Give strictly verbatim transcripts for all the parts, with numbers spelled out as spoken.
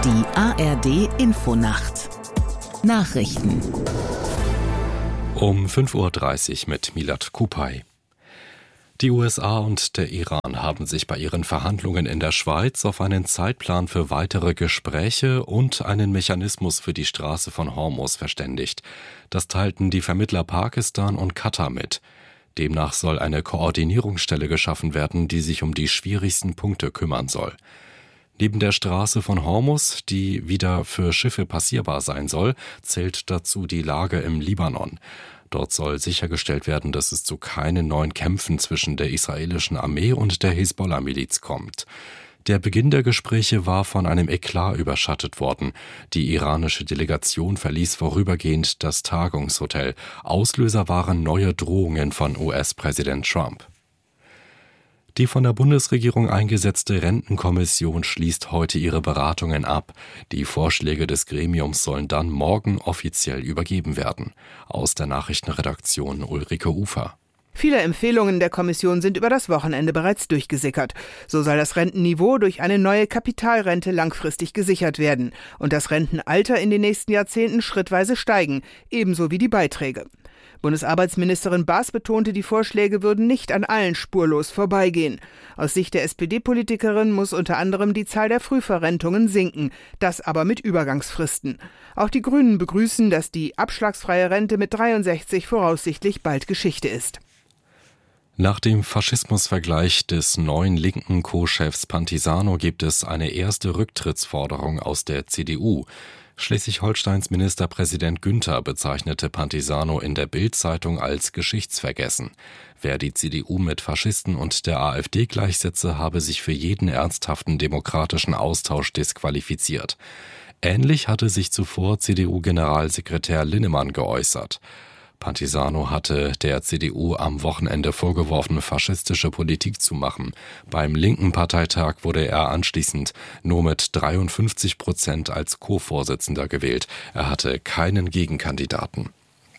Die A R D-Infonacht. Nachrichten. Um fünf Uhr dreißig mit Milad Kupay. Die U S A und der Iran haben sich bei ihren Verhandlungen in der Schweiz auf einen Zeitplan für weitere Gespräche und einen Mechanismus für die Straße von Hormuz verständigt. Das teilten die Vermittler Pakistan und Katar mit. Demnach soll eine Koordinierungsstelle geschaffen werden, die sich um die schwierigsten Punkte kümmern soll. Neben der Straße von Hormuz, die wieder für Schiffe passierbar sein soll, zählt dazu die Lage im Libanon. Dort soll sichergestellt werden, dass es zu keinen neuen Kämpfen zwischen der israelischen Armee und der Hisbollah-Miliz kommt. Der Beginn der Gespräche war von einem Eklat überschattet worden. Die iranische Delegation verließ vorübergehend das Tagungshotel. Auslöser waren neue Drohungen von U S-Präsident Trump. Die von der Bundesregierung eingesetzte Rentenkommission schließt heute ihre Beratungen ab. Die Vorschläge des Gremiums sollen dann morgen offiziell übergeben werden. Aus der Nachrichtenredaktion Ulrike Ufer. Viele Empfehlungen der Kommission sind über das Wochenende bereits durchgesickert. So soll das Rentenniveau durch eine neue Kapitalrente langfristig gesichert werden und das Rentenalter in den nächsten Jahrzehnten schrittweise steigen, ebenso wie die Beiträge. Bundesarbeitsministerin Baas betonte, die Vorschläge würden nicht an allen spurlos vorbeigehen. Aus Sicht der S P D-Politikerin muss unter anderem die Zahl der Frühverrentungen sinken, das aber mit Übergangsfristen. Auch die Grünen begrüßen, dass die abschlagsfreie Rente mit dreiundsechzig voraussichtlich bald Geschichte ist. Nach dem Faschismusvergleich des neuen linken Co-Chefs Pantisano gibt es eine erste Rücktrittsforderung aus der C D U. Schleswig-Holsteins Ministerpräsident Günther bezeichnete Pantisano in der Bild-Zeitung als geschichtsvergessen. Wer die C D U mit Faschisten und der AfD gleichsetze, habe sich für jeden ernsthaften demokratischen Austausch disqualifiziert. Ähnlich hatte sich zuvor C D U-Generalsekretär Linnemann geäußert. Pantisano hatte der C D U am Wochenende vorgeworfen, faschistische Politik zu machen. Beim linken Parteitag wurde er anschließend nur mit dreiundfünfzig Prozent als Co-Vorsitzender gewählt. Er hatte keinen Gegenkandidaten.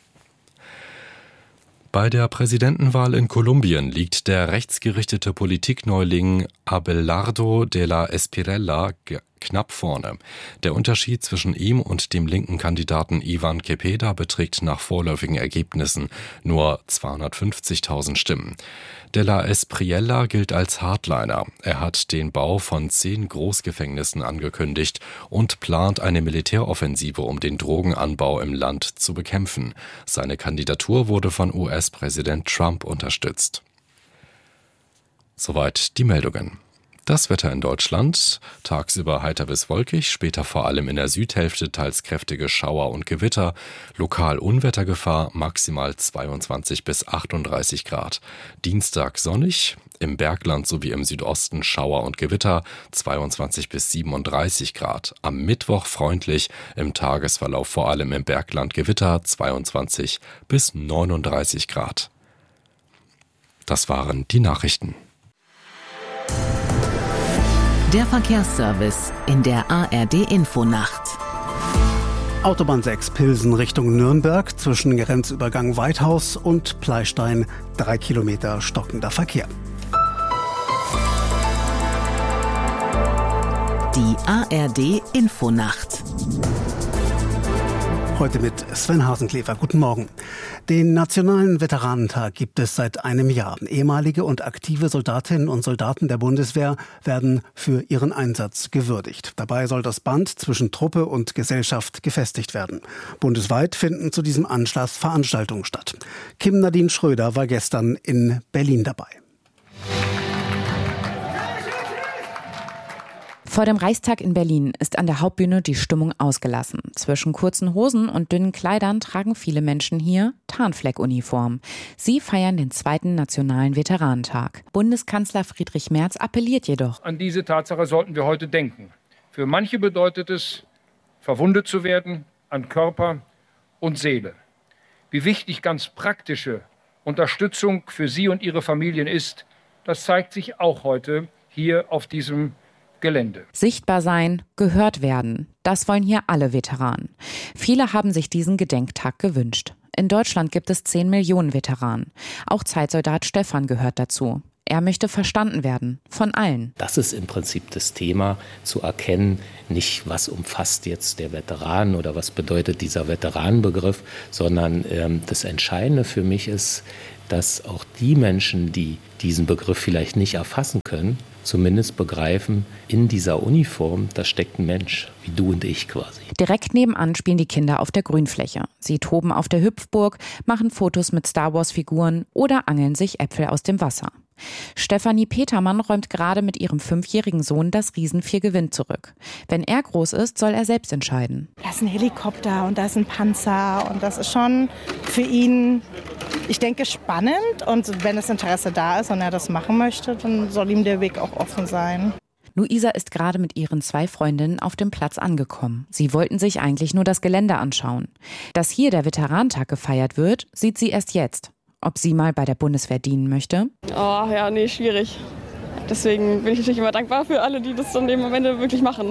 Bei der Präsidentenwahl in Kolumbien liegt der rechtsgerichtete Politikneuling Abelardo de la Espriella knapp vorne. Der Unterschied zwischen ihm und dem linken Kandidaten Ivan Cepeda beträgt nach vorläufigen Ergebnissen nur zweihundertfünfzigtausend Stimmen. De la Espriella gilt als Hardliner. Er hat den Bau von zehn Großgefängnissen angekündigt und plant eine Militäroffensive, um den Drogenanbau im Land zu bekämpfen. Seine Kandidatur wurde von U S-Präsident Trump unterstützt. Soweit die Meldungen. Das Wetter in Deutschland: tagsüber heiter bis wolkig, später vor allem in der Südhälfte teils kräftige Schauer und Gewitter, lokal Unwettergefahr, maximal zweiundzwanzig bis achtunddreißig Grad. Dienstag sonnig, im Bergland sowie im Südosten Schauer und Gewitter, zweiundzwanzig bis siebenunddreißig Grad. Am Mittwoch freundlich, im Tagesverlauf vor allem im Bergland Gewitter, zweiundzwanzig bis neununddreißig Grad. Das waren die Nachrichten. Der Verkehrsservice in der A R D-Infonacht. Autobahn sechs Pilsen Richtung Nürnberg zwischen Grenzübergang Weithaus und Pleistein, drei Kilometer stockender Verkehr. Die A R D-Infonacht. Heute mit Sven Hasenklever. Guten Morgen. Den Nationalen Veteranentag gibt es seit einem Jahr. Ehemalige und aktive Soldatinnen und Soldaten der Bundeswehr werden für ihren Einsatz gewürdigt. Dabei soll das Band zwischen Truppe und Gesellschaft gefestigt werden. Bundesweit finden zu diesem Anlass Veranstaltungen statt. Kim Nadine Schröder war gestern in Berlin dabei. Vor dem Reichstag in Berlin ist an der Hauptbühne die Stimmung ausgelassen. Zwischen kurzen Hosen und dünnen Kleidern tragen viele Menschen hier Tarnfleckuniform. Sie feiern den zweiten Nationalen Veteranentag. Bundeskanzler Friedrich Merz appelliert jedoch: An diese Tatsache sollten wir heute denken. Für manche bedeutet es, verwundet zu werden an Körper und Seele. Wie wichtig ganz praktische Unterstützung für Sie und Ihre Familien ist, das zeigt sich auch heute hier auf diesem Gelände. Sichtbar sein, gehört werden, das wollen hier alle Veteranen. Viele haben sich diesen Gedenktag gewünscht. In Deutschland gibt es zehn Millionen Veteranen. Auch Zeitsoldat Stefan gehört dazu. Er möchte verstanden werden, von allen. Das ist im Prinzip das Thema, zu erkennen, nicht was umfasst jetzt der Veteran oder was bedeutet dieser Veteranenbegriff, sondern ähm, das Entscheidende für mich ist, dass auch die Menschen, die diesen Begriff vielleicht nicht erfassen können, zumindest begreifen, in dieser Uniform, da steckt ein Mensch, wie du und ich quasi. Direkt nebenan spielen die Kinder auf der Grünfläche. Sie toben auf der Hüpfburg, machen Fotos mit Star-Wars-Figuren oder angeln sich Äpfel aus dem Wasser. Stefanie Petermann räumt gerade mit ihrem fünfjährigen Sohn das Riesen-Vier Gewinn zurück. Wenn er groß ist, soll er selbst entscheiden. Da ist ein Helikopter und da ist ein Panzer und das ist schon für ihn, ich denke, spannend. Und wenn das Interesse da ist und er das machen möchte, dann soll ihm der Weg auch offen sein. Luisa ist gerade mit ihren zwei Freundinnen auf dem Platz angekommen. Sie wollten sich eigentlich nur das Gelände anschauen. Dass hier der Veteranentag gefeiert wird, sieht sie erst jetzt. Ob sie mal bei der Bundeswehr dienen möchte? Oh ja, nee, schwierig. Deswegen bin ich natürlich immer dankbar für alle, die das dann am Ende wirklich machen.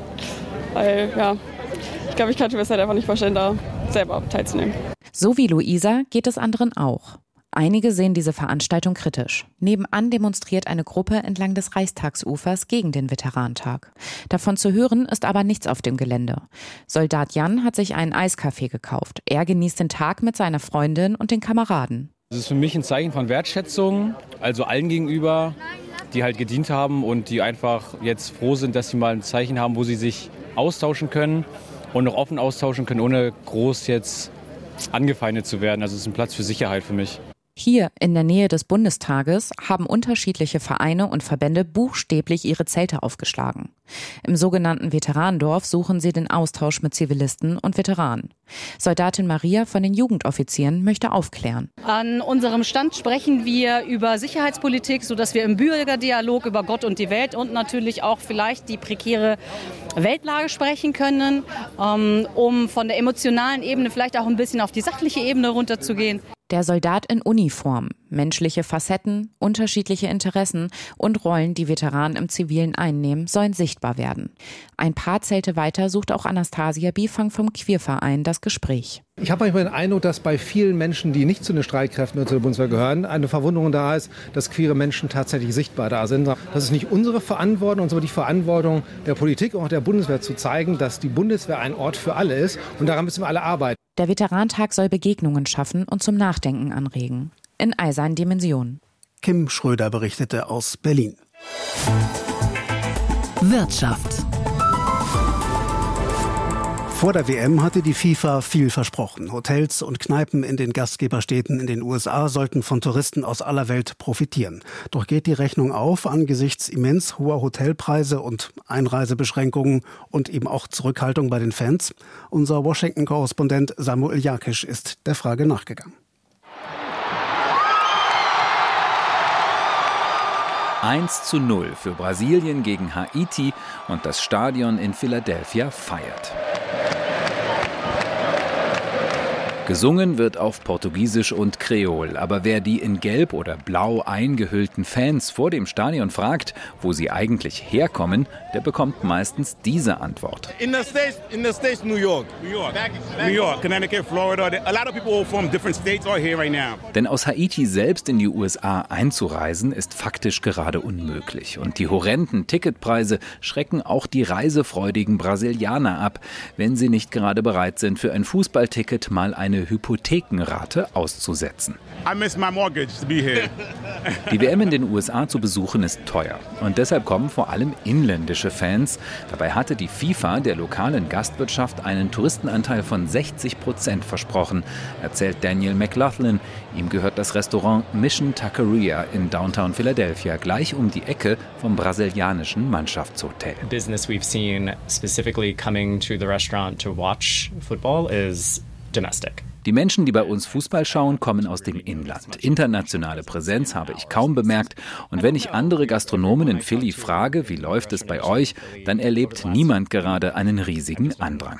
Weil, ja, ich glaube, ich kann mir das halt einfach nicht vorstellen, da selber teilzunehmen. So wie Luisa geht es anderen auch. Einige sehen diese Veranstaltung kritisch. Nebenan demonstriert eine Gruppe entlang des Reichstagsufers gegen den Veteranentag. Davon zu hören ist aber nichts auf dem Gelände. Soldat Jan hat sich einen Eiskaffee gekauft. Er genießt den Tag mit seiner Freundin und den Kameraden. Das ist für mich ein Zeichen von Wertschätzung, also allen gegenüber, die halt gedient haben und die einfach jetzt froh sind, dass sie mal ein Zeichen haben, wo sie sich austauschen können und noch offen austauschen können, ohne groß jetzt angefeindet zu werden. Also es ist ein Platz für Sicherheit für mich. Hier in der Nähe des Bundestages haben unterschiedliche Vereine und Verbände buchstäblich ihre Zelte aufgeschlagen. Im sogenannten Veteranendorf suchen sie den Austausch mit Zivilisten und Veteranen. Soldatin Maria von den Jugendoffizieren möchte aufklären. An unserem Stand sprechen wir über Sicherheitspolitik, sodass wir im Bürgerdialog über Gott und die Welt und natürlich auch vielleicht die prekäre Weltlage sprechen können, um von der emotionalen Ebene vielleicht auch ein bisschen auf die sachliche Ebene runterzugehen. Der Soldat in Uniform, menschliche Facetten, unterschiedliche Interessen und Rollen, die Veteranen im Zivilen einnehmen, sollen sichtbar werden. Ein paar Zelte weiter sucht auch Anastasia Bifang vom Queerverein das Gespräch. Ich habe manchmal den Eindruck, dass bei vielen Menschen, die nicht zu den Streitkräften oder zu der Bundeswehr gehören, eine Verwunderung da ist, dass queere Menschen tatsächlich sichtbar da sind. Das ist nicht unsere Verantwortung, sondern die Verantwortung der Politik und auch der Bundeswehr zu zeigen, dass die Bundeswehr ein Ort für alle ist. Und daran müssen wir alle arbeiten. Der Veteranentag soll Begegnungen schaffen und zum Nachdenken anregen. In all seinen Dimensionen. Kim Schröder berichtete aus Berlin. Wirtschaft. Vor der W M hatte die FIFA viel versprochen. Hotels und Kneipen in den Gastgeberstädten in den U S A sollten von Touristen aus aller Welt profitieren. Doch geht die Rechnung auf angesichts immens hoher Hotelpreise und Einreisebeschränkungen und eben auch Zurückhaltung bei den Fans? Unser Washington-Korrespondent Samuel Jakisch ist der Frage nachgegangen. eins zu null für Brasilien gegen Haiti und das Stadion in Philadelphia feiert. Gesungen wird auf Portugiesisch und Kreol, aber wer die in Gelb oder Blau eingehüllten Fans vor dem Stadion fragt, wo sie eigentlich herkommen, der bekommt meistens diese Antwort. In the States, in the States, New York. New York, New York, Connecticut, Florida. A lot of people from different states are here right now. Denn aus Haiti selbst in die U S A einzureisen, ist faktisch gerade unmöglich. Und die horrenden Ticketpreise schrecken auch die reisefreudigen Brasilianer ab, wenn sie nicht gerade bereit sind, für ein Fußballticket mal eine Hypothekenrate auszusetzen. I miss my mortgage to be here. Die W M in den U S A zu besuchen ist teuer. Und deshalb kommen vor allem inländische Fans. Dabei hatte die FIFA der lokalen Gastwirtschaft einen Touristenanteil von sechzig Prozent versprochen, erzählt Daniel McLaughlin. Ihm gehört das Restaurant Mission Taqueria in Downtown Philadelphia, gleich um die Ecke vom brasilianischen Mannschaftshotel. Business we've seen specifically coming to the restaurant to watch football is domestic. Die Menschen, die bei uns Fußball schauen, kommen aus dem Inland. Internationale Präsenz habe ich kaum bemerkt. Und wenn ich andere Gastronomen in Philly frage, wie läuft es bei euch, dann erlebt niemand gerade einen riesigen Andrang.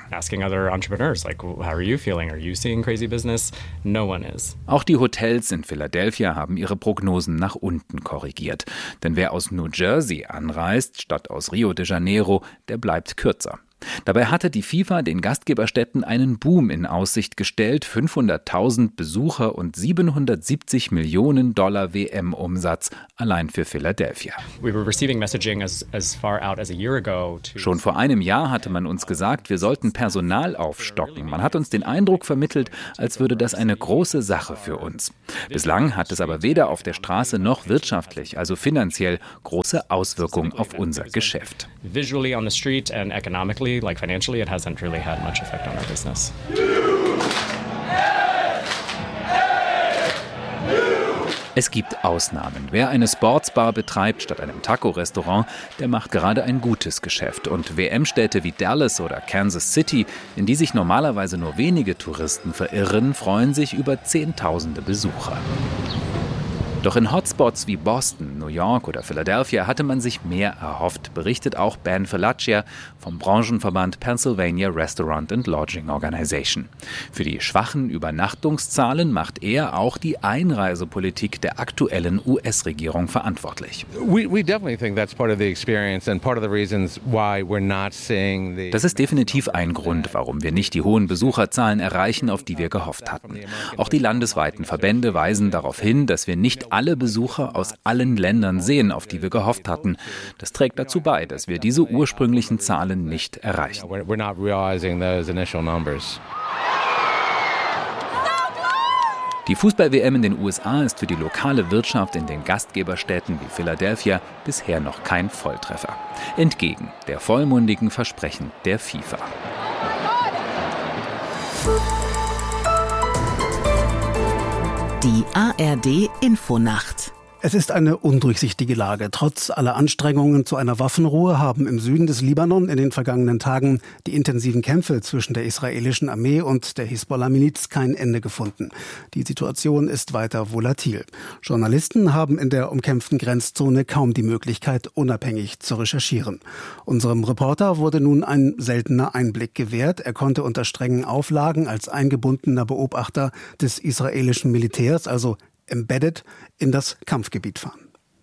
Auch die Hotels in Philadelphia haben ihre Prognosen nach unten korrigiert. Denn wer aus New Jersey anreist, statt aus Rio de Janeiro, der bleibt kürzer. Dabei hatte die FIFA den Gastgeberstädten einen Boom in Aussicht gestellt, fünfhunderttausend Besucher und siebenhundertsiebzig Millionen Dollar W M-Umsatz allein für Philadelphia. Schon vor einem Jahr hatte man uns gesagt, wir sollten Personal aufstocken. Man hat uns den Eindruck vermittelt, als würde das eine große Sache für uns. Bislang hat es aber weder auf der Straße noch wirtschaftlich, also finanziell, große Auswirkungen auf unser Geschäft. Visually on the street and economically, like financially, it hasn't really had much effect on our business. Es gibt Ausnahmen. Wer eine Sportsbar betreibt statt einem Taco-Restaurant, der macht gerade ein gutes Geschäft. Und W M-Städte wie Dallas oder Kansas City, in die sich normalerweise nur wenige Touristen verirren, freuen sich über Zehntausende Besucher. Doch in Hotspots wie Boston, New York oder Philadelphia hatte man sich mehr erhofft, berichtet auch Ben Falaccia vom Branchenverband Pennsylvania Restaurant and Lodging Organization. Für die schwachen Übernachtungszahlen macht er auch die Einreisepolitik der aktuellen U S-Regierung verantwortlich. Das ist definitiv ein Grund, warum wir nicht die hohen Besucherzahlen erreichen, auf die wir gehofft hatten. Auch die landesweiten Verbände weisen darauf hin, dass wir nicht alle Besucher aus allen Ländern sehen, auf die wir gehofft hatten. Das trägt dazu bei, dass wir diese ursprünglichen Zahlen nicht erreichen. Die Fußball-W M in den U S A ist für die lokale Wirtschaft in den Gastgeberstädten wie Philadelphia bisher noch kein Volltreffer. Entgegen der vollmundigen Versprechen der FIFA. Die A R D-Infonacht. Es ist eine undurchsichtige Lage. Trotz aller Anstrengungen zu einer Waffenruhe haben im Süden des Libanon in den vergangenen Tagen die intensiven Kämpfe zwischen der israelischen Armee und der Hisbollah-Miliz kein Ende gefunden. Die Situation ist weiter volatil. Journalisten haben in der umkämpften Grenzzone kaum die Möglichkeit, unabhängig zu recherchieren. Unserem Reporter wurde nun ein seltener Einblick gewährt. Er konnte unter strengen Auflagen als eingebundener Beobachter des israelischen Militärs, also embedded, in das Kampfgebiet fahren.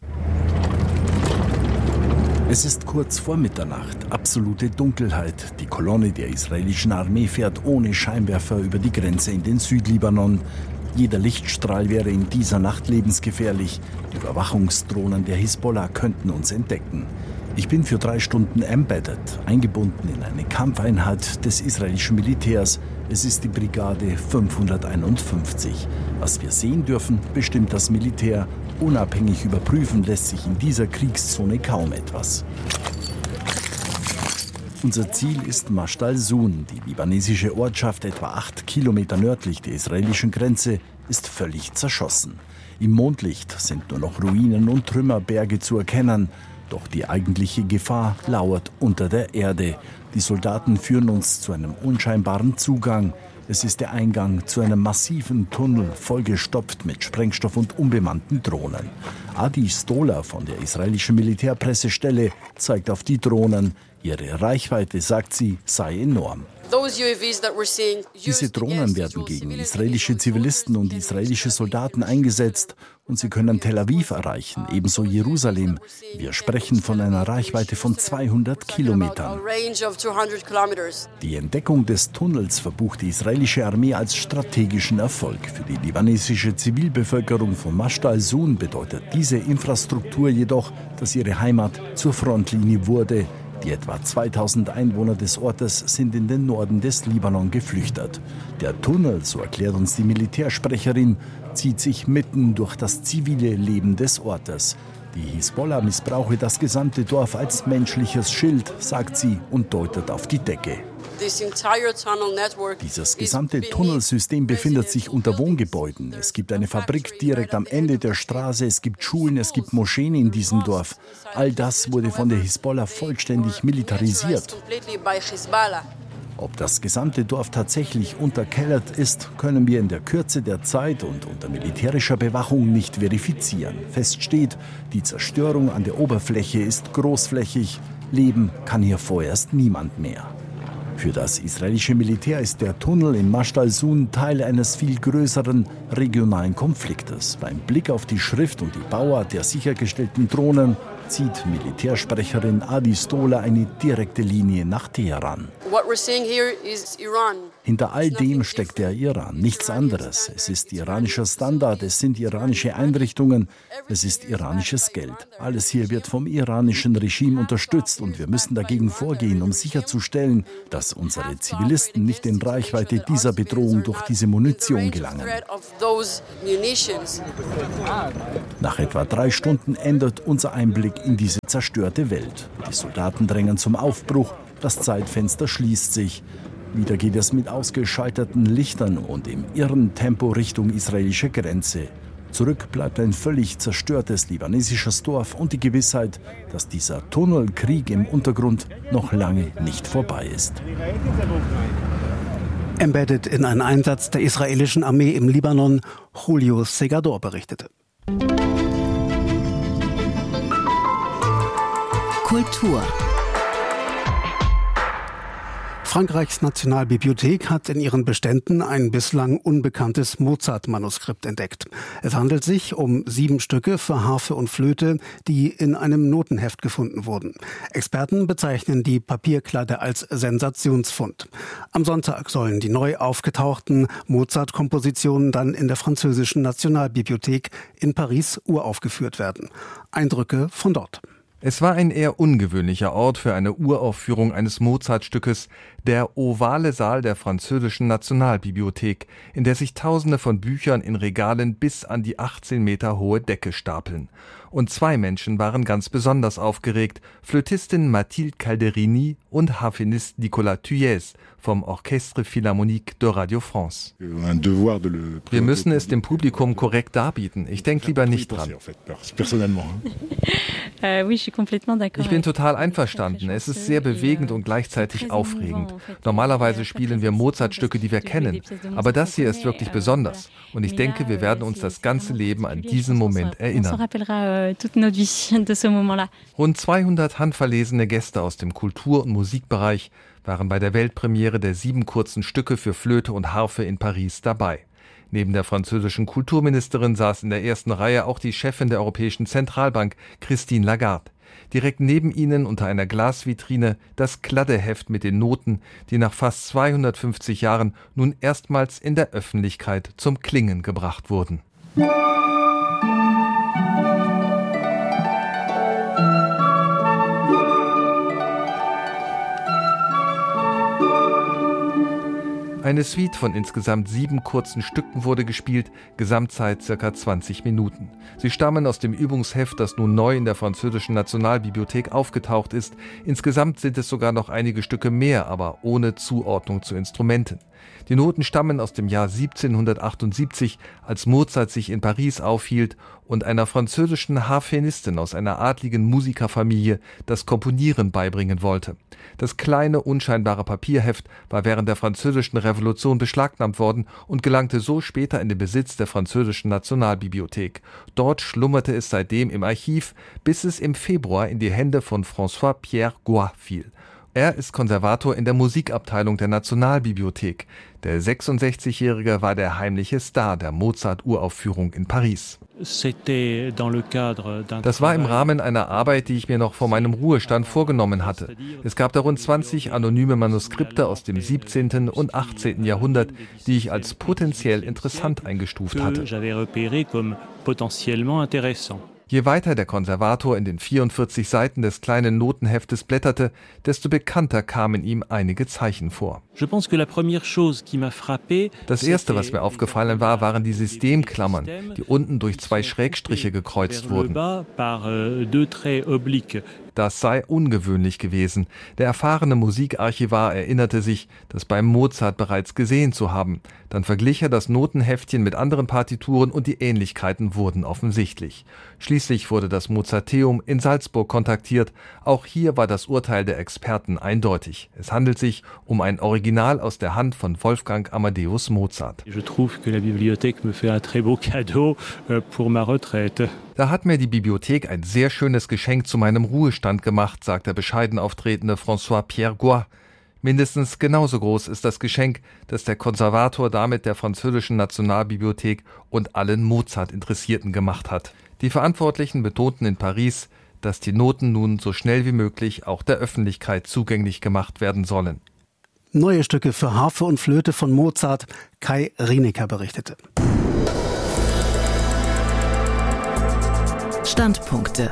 Es ist kurz vor Mitternacht, absolute Dunkelheit. Die Kolonne der israelischen Armee fährt ohne Scheinwerfer über die Grenze in den Südlibanon. Jeder Lichtstrahl wäre in dieser Nacht lebensgefährlich. Die Überwachungsdrohnen der Hisbollah könnten uns entdecken. Ich bin für drei Stunden embedded, eingebunden in eine Kampfeinheit des israelischen Militärs. Es ist die Brigade fünfhunderteinundfünfzig. Was wir sehen dürfen, bestimmt das Militär. Unabhängig überprüfen lässt sich in dieser Kriegszone kaum etwas. Unser Ziel ist Masht al-Sun. Die libanesische Ortschaft, etwa acht Kilometer nördlich der israelischen Grenze, ist völlig zerschossen. Im Mondlicht sind nur noch Ruinen und Trümmerberge zu erkennen. Doch die eigentliche Gefahr lauert unter der Erde. Die Soldaten führen uns zu einem unscheinbaren Zugang. Es ist der Eingang zu einem massiven Tunnel, vollgestopft mit Sprengstoff und unbemannten Drohnen. Adi Stola von der israelischen Militärpressestelle zeigt auf die Drohnen. Ihre Reichweite, sagt sie, sei enorm. Diese Drohnen werden gegen israelische Zivilisten und israelische Soldaten eingesetzt und sie können Tel Aviv erreichen, ebenso Jerusalem. Wir sprechen von einer Reichweite von zweihundert Kilometern. Die Entdeckung des Tunnels verbucht die israelische Armee als strategischen Erfolg. Für die libanesische Zivilbevölkerung von Masht al-Sun bedeutet diese Infrastruktur jedoch, dass ihre Heimat zur Frontlinie wurde. Die etwa zweitausend Einwohner des Ortes sind in den Norden des Libanon geflüchtet. Der Tunnel, so erklärt uns die Militärsprecherin, zieht sich mitten durch das zivile Leben des Ortes. Die Hisbollah missbrauche das gesamte Dorf als menschliches Schild, sagt sie und deutet auf die Decke. Dieses gesamte Tunnelsystem befindet sich unter Wohngebäuden. Es gibt eine Fabrik direkt am Ende der Straße, es gibt Schulen, es gibt Moscheen in diesem Dorf. All das wurde von der Hisbollah vollständig militarisiert. Ob das gesamte Dorf tatsächlich unterkellert ist, können wir in der Kürze der Zeit und unter militärischer Bewachung nicht verifizieren. Fest steht, die Zerstörung an der Oberfläche ist großflächig. Leben kann hier vorerst niemand mehr. Für das israelische Militär ist der Tunnel in Masht al-Sun Teil eines viel größeren regionalen Konfliktes. Beim Blick auf die Schrift und die Bauart der sichergestellten Drohnen zieht Militärsprecherin Adi Stola eine direkte Linie nach Teheran. Hinter all dem steckt der Iran, nichts anderes. Es ist iranischer Standard, es sind iranische Einrichtungen, es ist iranisches Geld. Alles hier wird vom iranischen Regime unterstützt und wir müssen dagegen vorgehen, um sicherzustellen, dass unsere Zivilisten nicht in Reichweite dieser Bedrohung durch diese Munition gelangen. Nach etwa drei Stunden ändert unser Einblick in diese zerstörte Welt. Die Soldaten drängen zum Aufbruch, das Zeitfenster schließt sich. Wieder geht es mit ausgeschalteten Lichtern und im irren Tempo Richtung israelische Grenze. Zurück bleibt ein völlig zerstörtes libanesisches Dorf und die Gewissheit, dass dieser Tunnelkrieg im Untergrund noch lange nicht vorbei ist. Embedded in einen Einsatz der israelischen Armee im Libanon, Julio Segador berichtete. Kultur. Frankreichs Nationalbibliothek hat in ihren Beständen ein bislang unbekanntes Mozart-Manuskript entdeckt. Es handelt sich um sieben Stücke für Harfe und Flöte, die in einem Notenheft gefunden wurden. Experten bezeichnen die Papierkladde als Sensationsfund. Am Sonntag sollen die neu aufgetauchten Mozart-Kompositionen dann in der französischen Nationalbibliothek in Paris uraufgeführt werden. Eindrücke von dort. Es war ein eher ungewöhnlicher Ort für eine Uraufführung eines Mozart-Stückes, der ovale Saal der französischen Nationalbibliothek, in der sich Tausende von Büchern in Regalen bis an die achtzehn Meter hohe Decke stapeln. Und zwei Menschen waren ganz besonders aufgeregt, Flötistin Mathilde Calderini und Harfenist Nicolas Thuilliez vom Orchestre Philharmonique de Radio France. Wir müssen es dem Publikum korrekt darbieten. Ich denke lieber nicht dran. Ich bin total einverstanden. Es ist sehr bewegend und gleichzeitig aufregend. Normalerweise spielen wir Mozart-Stücke, die wir kennen. Aber das hier ist wirklich besonders. Und ich denke, wir werden uns das ganze Leben an diesen Moment erinnern. Rund zweihundert handverlesene Gäste aus dem Kultur- und Musikbereich waren bei der Weltpremiere der sieben kurzen Stücke für Flöte und Harfe in Paris dabei. Neben der französischen Kulturministerin saß in der ersten Reihe auch die Chefin der Europäischen Zentralbank, Christine Lagarde. Direkt neben ihnen unter einer Glasvitrine das Kladdeheft mit den Noten, die nach fast zweihundertfünfzig Jahren nun erstmals in der Öffentlichkeit zum Klingen gebracht wurden. Eine Suite von insgesamt sieben kurzen Stücken wurde gespielt, Gesamtzeit circa zwanzig Minuten. Sie stammen aus dem Übungsheft, das nun neu in der französischen Nationalbibliothek aufgetaucht ist. Insgesamt sind es sogar noch einige Stücke mehr, aber ohne Zuordnung zu Instrumenten. Die Noten stammen aus dem Jahr siebzehnhundertachtundsiebzig, als Mozart sich in Paris aufhielt und einer französischen Harfenistin aus einer adligen Musikerfamilie das Komponieren beibringen wollte. Das kleine, unscheinbare Papierheft war während der französischen Revolution beschlagnahmt worden und gelangte so später in den Besitz der französischen Nationalbibliothek. Dort schlummerte es seitdem im Archiv, bis es im Februar in die Hände von François-Pierre Goy fiel. Er ist Konservator in der Musikabteilung der Nationalbibliothek. Der sechsundsechzigjährige war der heimliche Star der Mozart-Uraufführung in Paris. Das war im Rahmen einer Arbeit, die ich mir noch vor meinem Ruhestand vorgenommen hatte. Es gab da rund zwanzig anonyme Manuskripte aus dem siebzehnten und achtzehnten Jahrhundert, die ich als potenziell interessant eingestuft hatte. Je weiter der Konservator in den vierundvierzig Seiten des kleinen Notenheftes blätterte, desto bekannter kamen ihm einige Zeichen vor. Das erste, was mir aufgefallen war, waren die Systemklammern, die unten durch zwei Schrägstriche gekreuzt wurden. Das sei ungewöhnlich gewesen. Der erfahrene Musikarchivar erinnerte sich, das beim Mozart bereits gesehen zu haben. Dann verglich er das Notenheftchen mit anderen Partituren und die Ähnlichkeiten wurden offensichtlich. Schließlich wurde das Mozarteum in Salzburg kontaktiert. Auch hier war das Urteil der Experten eindeutig. Es handelt sich um ein Original aus der Hand von Wolfgang Amadeus Mozart. Da hat mir die Bibliothek ein sehr schönes Geschenk zu meinem Ruhestand gemacht, sagt der bescheiden auftretende François-Pierre Goy. Mindestens genauso groß ist das Geschenk, das der Konservator damit der französischen Nationalbibliothek und allen Mozart-Interessierten gemacht hat. Die Verantwortlichen betonten in Paris, dass die Noten nun so schnell wie möglich auch der Öffentlichkeit zugänglich gemacht werden sollen. Neue Stücke für Harfe und Flöte von Mozart, Kai Rienecker berichtete. Standpunkte.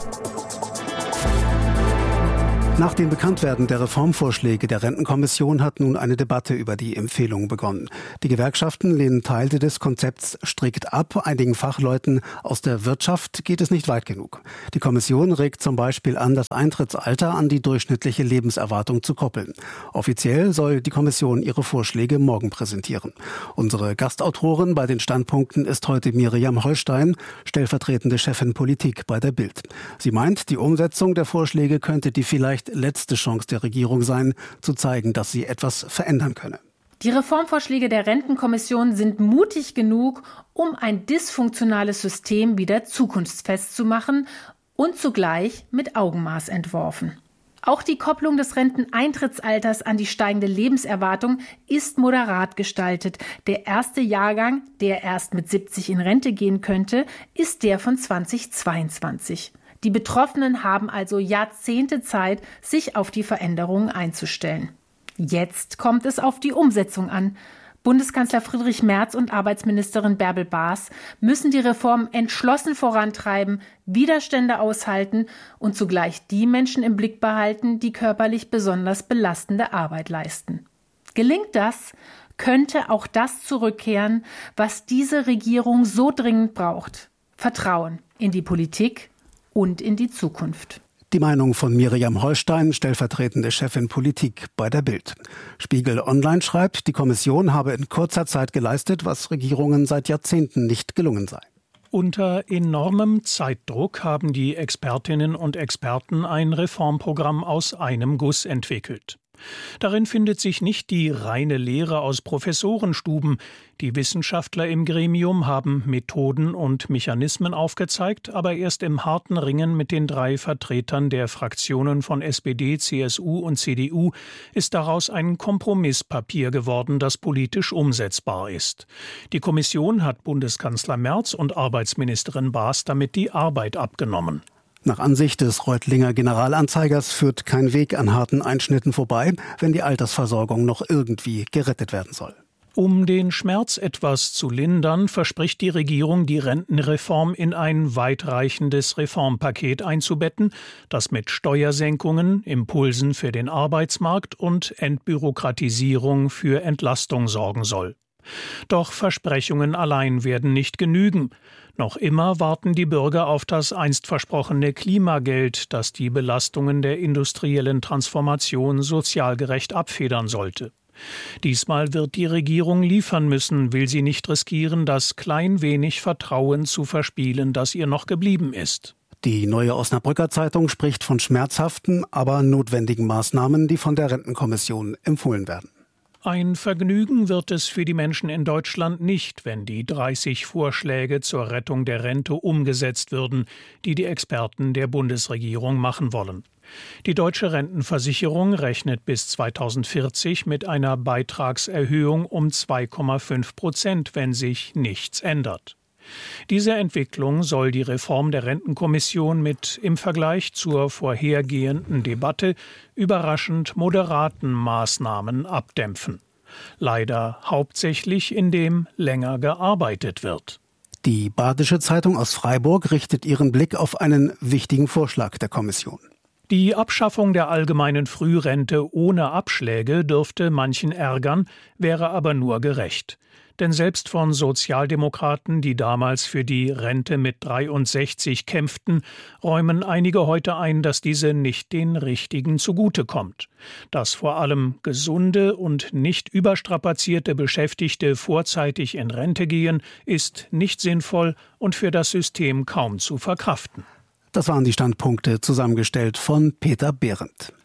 Nach dem Bekanntwerden der Reformvorschläge der Rentenkommission hat nun eine Debatte über die Empfehlungen begonnen. Die Gewerkschaften lehnen Teile des Konzepts strikt ab. Einigen Fachleuten aus der Wirtschaft geht es nicht weit genug. Die Kommission regt zum Beispiel an, das Eintrittsalter an die durchschnittliche Lebenserwartung zu koppeln. Offiziell soll die Kommission ihre Vorschläge morgen präsentieren. Unsere Gastautorin bei den Standpunkten ist heute Miriam Holstein, stellvertretende Chefin Politik bei der Bild. Sie meint, die Umsetzung der Vorschläge könnte die vielleicht letzte Chance der Regierung sein, zu zeigen, dass sie etwas verändern könne. Die Reformvorschläge der Rentenkommission sind mutig genug, um ein dysfunktionales System wieder zukunftsfest zu machen und zugleich mit Augenmaß entworfen. Auch die Kopplung des Renteneintrittsalters an die steigende Lebenserwartung ist moderat gestaltet. Der erste Jahrgang, der erst mit siebzig in Rente gehen könnte, ist der von zweitausendzweiundzwanzig. Die Betroffenen haben also Jahrzehnte Zeit, sich auf die Veränderungen einzustellen. Jetzt kommt es auf die Umsetzung an. Bundeskanzler Friedrich Merz und Arbeitsministerin Bärbel Baas müssen die Reformen entschlossen vorantreiben, Widerstände aushalten und zugleich die Menschen im Blick behalten, die körperlich besonders belastende Arbeit leisten. Gelingt das, könnte auch das zurückkehren, was diese Regierung so dringend braucht: Vertrauen in die Politik und in die Zukunft. Die Meinung von Miriam Holstein, stellvertretende Chefin Politik bei der Bild. Spiegel Online schreibt, die Kommission habe in kurzer Zeit geleistet, was Regierungen seit Jahrzehnten nicht gelungen sei. Unter enormem Zeitdruck haben die Expertinnen und Experten ein Reformprogramm aus einem Guss entwickelt. Darin findet sich nicht die reine Lehre aus Professorenstuben. Die Wissenschaftler im Gremium haben Methoden und Mechanismen aufgezeigt, aber erst im harten Ringen mit den drei Vertretern der Fraktionen von S P D, C S U und C D U ist daraus ein Kompromisspapier geworden, das politisch umsetzbar ist. Die Kommission hat Bundeskanzler Merz und Arbeitsministerin Baas damit die Arbeit abgenommen. Nach Ansicht des Reutlinger Generalanzeigers führt kein Weg an harten Einschnitten vorbei, wenn die Altersversorgung noch irgendwie gerettet werden soll. Um den Schmerz etwas zu lindern, verspricht die Regierung, die Rentenreform in ein weitreichendes Reformpaket einzubetten, das mit Steuersenkungen, Impulsen für den Arbeitsmarkt und Entbürokratisierung für Entlastung sorgen soll. Doch Versprechungen allein werden nicht genügen. Noch immer warten die Bürger auf das einst versprochene Klimageld, das die Belastungen der industriellen Transformation sozial gerecht abfedern sollte. Diesmal wird die Regierung liefern müssen, will sie nicht riskieren, das klein wenig Vertrauen zu verspielen, das ihr noch geblieben ist. Die Neue Osnabrücker Zeitung spricht von schmerzhaften, aber notwendigen Maßnahmen, die von der Rentenkommission empfohlen werden. Ein Vergnügen wird es für die Menschen in Deutschland nicht, wenn die dreißig Vorschläge zur Rettung der Rente umgesetzt würden, die die Experten der Bundesregierung machen wollen. Die Deutsche Rentenversicherung rechnet bis zweitausendvierzig mit einer Beitragserhöhung um zwei Komma fünf Prozent, wenn sich nichts ändert. Diese Entwicklung soll die Reform der Rentenkommission mit im Vergleich zur vorhergehenden Debatte überraschend moderaten Maßnahmen abdämpfen. Leider hauptsächlich, indem länger gearbeitet wird. Die Badische Zeitung aus Freiburg richtet ihren Blick auf einen wichtigen Vorschlag der Kommission. Die Abschaffung der allgemeinen Frührente ohne Abschläge dürfte manchen ärgern, wäre aber nur gerecht. Denn selbst von Sozialdemokraten, die damals für die Rente mit dreiundsechzig kämpften, räumen einige heute ein, dass diese nicht den Richtigen zugutekommt. Dass vor allem gesunde und nicht überstrapazierte Beschäftigte vorzeitig in Rente gehen, ist nicht sinnvoll und für das System kaum zu verkraften. Das waren die Standpunkte, zusammengestellt von Peter Behrendt.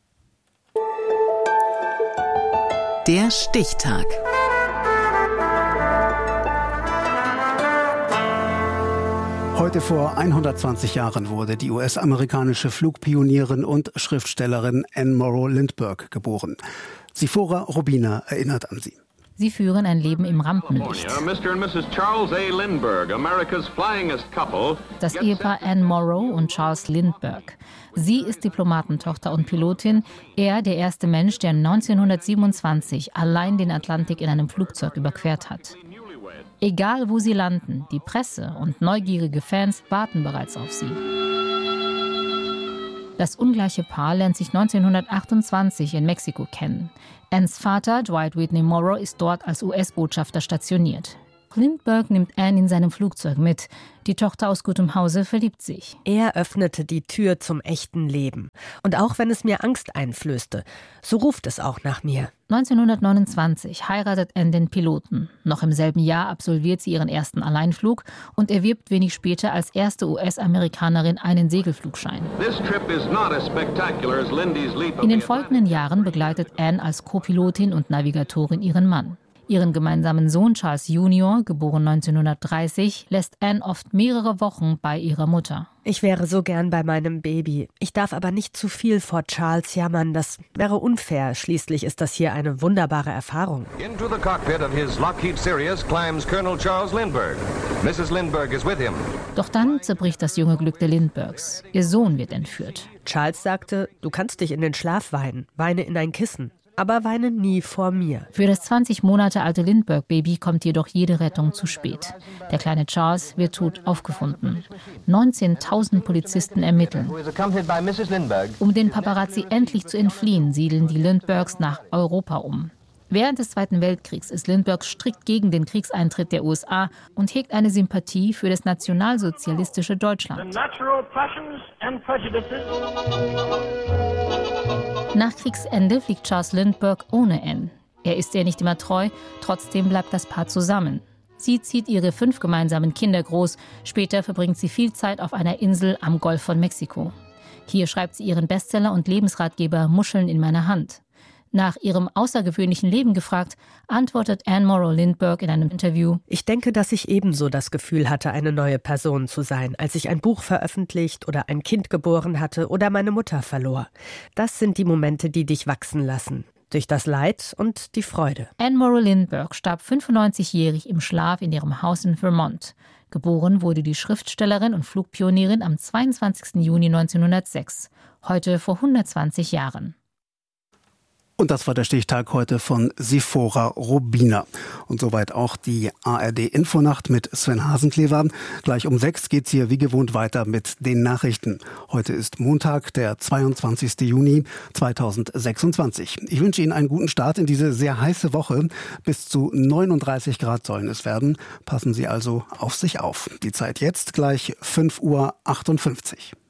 Der Stichtag. Heute vor hundertzwanzig Jahren wurde die U S-amerikanische Flugpionierin und Schriftstellerin Anne Morrow Lindbergh geboren. Sifora Robina erinnert an sie. Sie führen ein Leben im Rampenlicht. Das Ehepaar Anne Morrow und Charles Lindbergh. Sie ist Diplomatentochter und Pilotin, er der erste Mensch, der neunzehnhundertsiebenundzwanzig allein den Atlantik in einem Flugzeug überquert hat. Egal wo sie landen, die Presse und neugierige Fans warten bereits auf sie. Das ungleiche Paar lernt sich neunzehnhundertachtundzwanzig in Mexiko kennen. Annes Vater, Dwight Whitney Morrow, ist dort als U S-Botschafter stationiert. Lindbergh nimmt Anne in seinem Flugzeug mit. Die Tochter aus gutem Hause verliebt sich. Er öffnete die Tür zum echten Leben. Und auch wenn es mir Angst einflößte, so ruft es auch nach mir. neunzehnhundertneunundzwanzig heiratet Anne den Piloten. Noch im selben Jahr absolviert sie ihren ersten Alleinflug und erwirbt wenig später als erste U S-Amerikanerin einen Segelflugschein. In den folgenden Jahren begleitet Anne als Co-Pilotin und Navigatorin ihren Mann. Ihren gemeinsamen Sohn Charles Junior, geboren neunzehnhundertdreißig, lässt Anne oft mehrere Wochen bei ihrer Mutter. Ich wäre so gern bei meinem Baby. Ich darf aber nicht zu viel vor Charles jammern. Das wäre unfair. Schließlich ist das hier eine wunderbare Erfahrung. Into the cockpit of his Lockheed Sirius climbs Colonel Charles Lindbergh. Missus Lindbergh is with him. Doch dann zerbricht das junge Glück der Lindberghs. Ihr Sohn wird entführt. Charles sagte, du kannst dich in den Schlaf weinen. Weine in ein Kissen. Aber weine nie vor mir. Für das zwanzig Monate alte Lindbergh-Baby kommt jedoch jede Rettung zu spät. Der kleine Charles wird tot aufgefunden. neunzehntausend Polizisten ermitteln. Um den Paparazzi endlich zu entfliehen, siedeln die Lindberghs nach Europa um. Während des Zweiten Weltkriegs ist Lindbergh strikt gegen den Kriegseintritt der U S A und hegt eine Sympathie für das nationalsozialistische Deutschland. Nach Kriegsende fliegt Charles Lindbergh ohne Anne. Er ist ihr nicht immer treu, trotzdem bleibt das Paar zusammen. Sie zieht ihre fünf gemeinsamen Kinder groß. Später verbringt sie viel Zeit auf einer Insel am Golf von Mexiko. Hier schreibt sie ihren Bestseller und Lebensratgeber Muscheln in meiner Hand. Nach ihrem außergewöhnlichen Leben gefragt, antwortet Anne Morrow Lindbergh in einem Interview: Ich denke, dass ich ebenso das Gefühl hatte, eine neue Person zu sein, als ich ein Buch veröffentlicht oder ein Kind geboren hatte oder meine Mutter verlor. Das sind die Momente, die dich wachsen lassen. Durch das Leid und die Freude. Anne Morrow Lindbergh starb fünfundneunzigjährig im Schlaf in ihrem Haus in Vermont. Geboren wurde die Schriftstellerin und Flugpionierin am zweiundzwanzigsten Juni neunzehnhundertsechs, heute vor hundertzwanzig Jahren. Und das war der Stichtag heute von Sifora Robina. Und soweit auch die A R D-Infonacht mit Sven Hasenklever. Gleich um sechs geht's hier wie gewohnt weiter mit den Nachrichten. Heute ist Montag, der zweiundzwanzigsten Juni zweitausendsechsundzwanzig. Ich wünsche Ihnen einen guten Start in diese sehr heiße Woche. Bis zu neununddreißig Grad sollen es werden. Passen Sie also auf sich auf. Die Zeit jetzt gleich fünf Uhr achtundfünfzig.